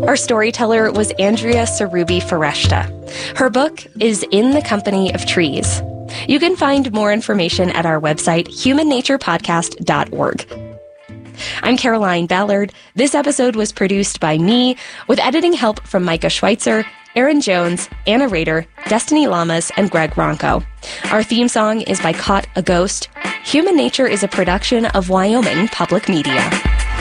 Our storyteller was Andrea Sarubi Foresta. Her book is In the Company of Trees. You can find more information at our website, humannaturepodcast.org. I'm Caroline Ballard. This episode was produced by me, with editing help from Micah Schweitzer, Aaron Jones, Anna Rader, Destiny Lamas, and Greg Ronco. Our theme song is by Caught a Ghost. Human Nature is a production of Wyoming Public Media.